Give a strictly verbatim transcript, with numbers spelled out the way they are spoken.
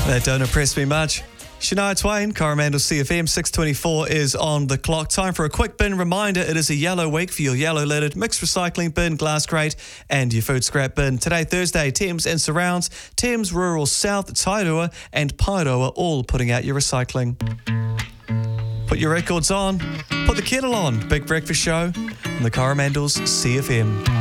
That don't impress me much. Shania Twain, Coromandel C F M, six twenty-four is on the clock. Time for a quick bin reminder. It is a yellow week for your yellow lidded mixed recycling bin, glass crate and your food scrap bin. Today, Thursday, Thames and surrounds, Thames Rural South, Tairua and Paeroa all putting out your recycling. Put your records on, put the kettle on. Big Breakfast Show on the Coromandels C F M.